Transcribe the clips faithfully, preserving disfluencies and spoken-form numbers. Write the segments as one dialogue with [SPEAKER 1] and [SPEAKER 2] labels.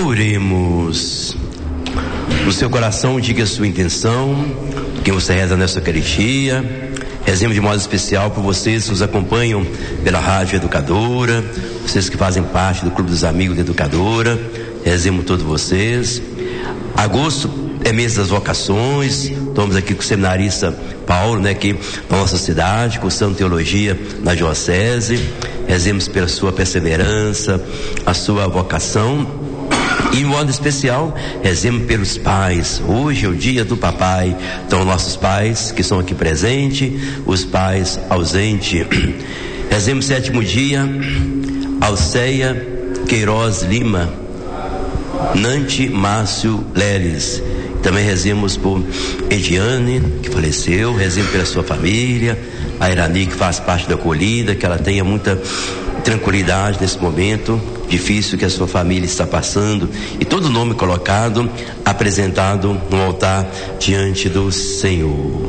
[SPEAKER 1] Oremos. No seu coração, diga a sua intenção, quem você reza nessa Eucaristia. Rezemos de modo especial por vocês que nos acompanham pela Rádio Educadora, vocês que fazem parte do Clube dos Amigos da Educadora. Rezemos todos vocês. Agosto é mês das vocações. Estamos aqui com o seminarista Paulo, né, aqui na nossa cidade, cursando teologia na diocese. Rezemos pela sua perseverança, a sua vocação. E em modo especial, rezemos pelos pais. Hoje é o dia do papai. Então, nossos pais que estão aqui presentes, os pais ausentes. Rezemos sétimo dia, Alceia Queiroz Lima, Nante Márcio Leles. Também rezemos por Ediane, que faleceu. Rezemos pela sua família, a Irani, que faz parte da acolhida, que ela tenha muita tranquilidade nesse momento difícil que a sua família está passando, e todo nome colocado, apresentado no altar diante do Senhor.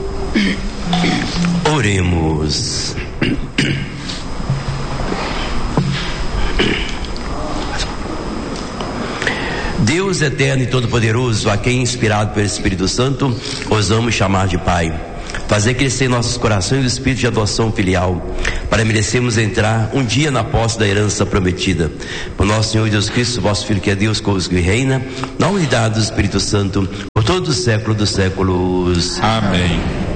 [SPEAKER 1] Oremos. Deus eterno e todo-poderoso, a quem, inspirado pelo Espírito Santo, ousamos chamar de Pai, fazer crescer em nossos corações o espírito de adoção filial, para merecermos entrar um dia na posse da herança prometida. Por nosso Senhor Jesus Cristo, vosso Filho, que é Deus, convosco e reina, na unidade do Espírito Santo, por todos os séculos dos séculos.
[SPEAKER 2] Amém.